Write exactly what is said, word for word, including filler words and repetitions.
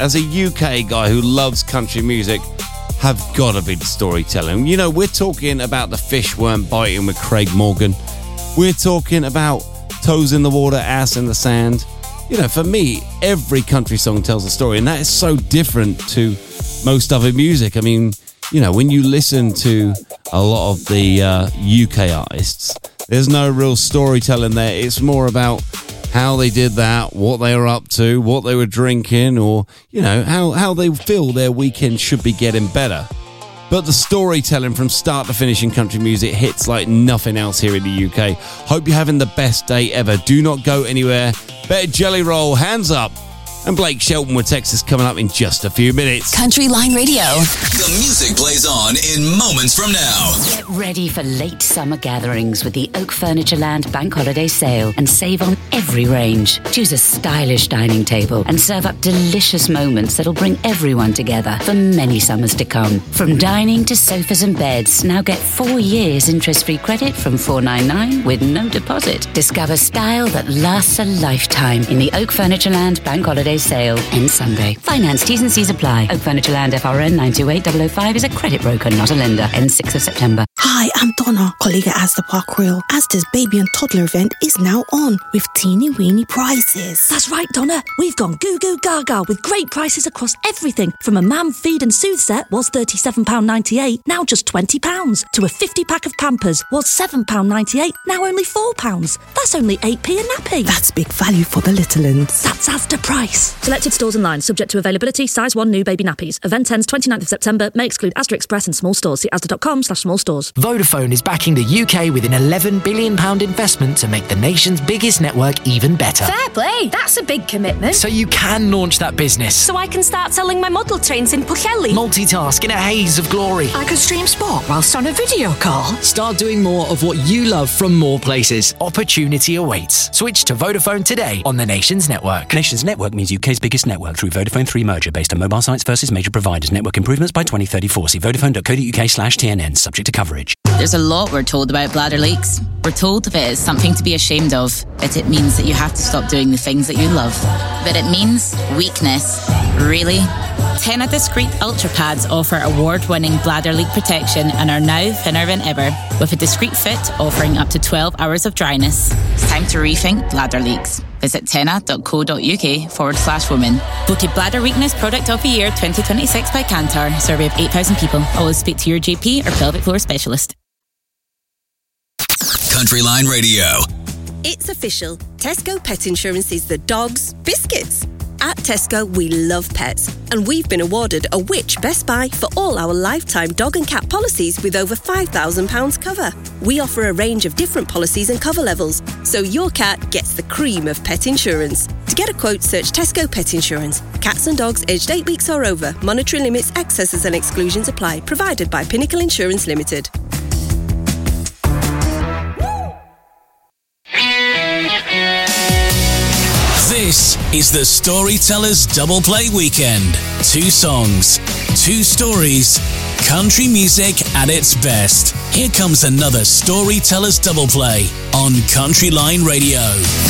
as a U K guy who loves country music, have got to be the storytelling. You know, we're talking about The Fish Weren't Biting with Craig Morgan. We're talking about Toes in the Water, Ass in the Sand. You know, for me, every country song tells a story, and that is so different to most other music. I mean, you know, when you listen to a lot of the uh, U K artists, there's no real storytelling there. It's more about how they did that, what they were up to, what they were drinking, or, you know, how, how they feel their weekend should be getting better. But the storytelling from start to finish in country music hits like nothing else here in the U K. Hope you're having the best day ever. Do not go anywhere. Better Jelly Roll, hands up. And Blake Shelton with Texas coming up in just a few minutes. Country Line Radio. The music plays on in moments from now. Get ready for late summer gatherings with the Oak Furniture Land Bank Holiday Sale and save on every range. Choose a stylish dining table and serve up delicious moments that'll bring everyone together for many summers to come. From dining to sofas and beds, now get four years interest-free credit from four ninety-nine with no deposit. Discover style that lasts a lifetime in the Oak Furniture Land Bank Holiday Sale ends Sunday. Finance T's and C's apply. Oak Furniture Land F R N nine two eight zero zero five is a credit broker, not a lender. Ends sixth of September. Hi, I'm Donna, colleague at Asda Park Royal. Asda's baby and toddler event is now on with teeny weeny prices. That's right, Donna. We've gone goo goo gaga with great prices across everything. From a mam feed and soothe set was thirty-seven pounds ninety-eight, now just twenty pounds. To a fifty pack of Pampers was seven pounds ninety-eight, now only four pounds. That's only eight p a nappy. That's big value for the little uns. That's Asda price. Selected stores and lines, subject to availability, size one new baby nappies. Event ends twenty-ninth of September, may exclude Asda Express and small stores. See asda.com slash small stores. Vodafone is backing the U K with an eleven billion pounds investment to make the nation's biggest network even better. Fair play, that's a big commitment. So you can launch that business. So I can start selling my model trains in Pwllheli. Multitask in a haze of glory. I could stream sport whilst on a video call. Start doing more of what you love from more places. Opportunity awaits. Switch to Vodafone today on the Nation's network. Nation's network means U K's biggest network through Vodafone three merger based on mobile sites versus major providers. Network improvements by twenty thirty-four. See vodafone.co.uk slash TNN, subject to coverage. There's a lot we're told about bladder leaks. We're told that it's something to be ashamed of, that it means that you have to stop doing the things that you love. But it means weakness. Really? Tena Discreet Ultra Pads offer award-winning bladder leak protection and are now thinner than ever, with a discreet fit offering up to twelve hours of dryness. It's time to rethink bladder leaks. Visit tena.co.uk forward slash women. Voted Bladder Weakness Product of the Year twenty twenty-six by Kantar. Survey of eight thousand people. Always speak to your G P or pelvic floor specialist. Country Line Radio. It's official. Tesco Pet Insurance is the dog's biscuits. At Tesco, we love pets, and we've been awarded a Which Best Buy for all our lifetime dog and cat policies with over five thousand pounds cover. We offer a range of different policies and cover levels, so your cat gets the cream of pet insurance. To get a quote, search Tesco Pet Insurance. Cats and dogs aged eight weeks or over. Monetary limits, excesses and exclusions apply. Provided by Pinnacle Insurance Limited. This is the Storytellers Double Play Weekend. Two songs, two stories, country music at its best. Here comes another Storytellers Double Play on Country Line Radio.